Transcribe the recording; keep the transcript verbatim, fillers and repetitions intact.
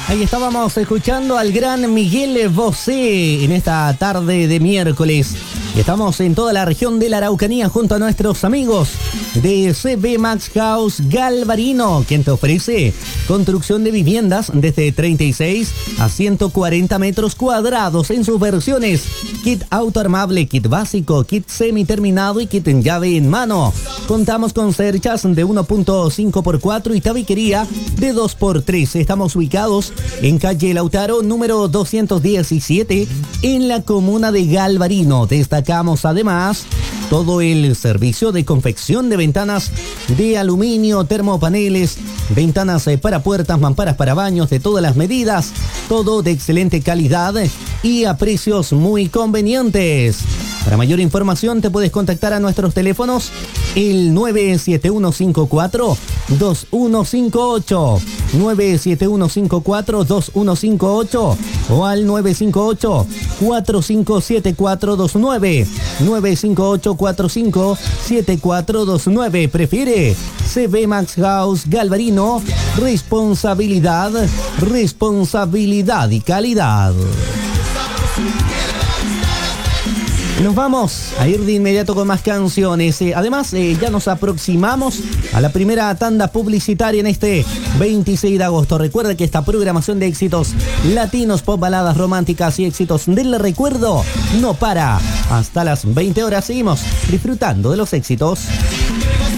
Ahí estábamos escuchando al gran Miguel Bosé en esta tarde de miércoles. Estamos en toda la región de la Araucanía junto a nuestros amigos de C B Max House Galvarino, quien te ofrece construcción de viviendas desde treinta y seis a ciento cuarenta metros cuadrados en sus versiones kit autoarmable, kit básico, kit semi-terminado y kit en llave en mano. Contamos con cerchas de uno punto cinco por cuatro y tabiquería de dos por tres. Estamos ubicados en calle Lautaro, número doscientos diecisiete, en la comuna de Galvarino. Destacamos además todo el servicio de confección de ventanas de aluminio, termopaneles, ventanas para puertas, mamparas para baños de todas las medidas, todo de excelente calidad y a precios muy convenientes. Para mayor información te puedes contactar a nuestros teléfonos el nueve siete uno cinco cuatro dos uno cinco ocho, nueve siete uno cinco cuatro dos uno cinco ocho o al nueve cinco ocho cuatro cinco siete cuatro dos nueve, nueve cinco ocho cuatro cinco siete cuatro dos nueve. Prefiere C B Max House Galvarino, responsabilidad, responsabilidad y calidad. Nos vamos a ir de inmediato con más canciones. Eh, además, eh, ya nos aproximamos a la primera tanda publicitaria en este veintiséis de agosto. Recuerda que esta programación de éxitos latinos, pop, baladas románticas y éxitos del recuerdo no para. Hasta las veinte horas seguimos disfrutando de los éxitos.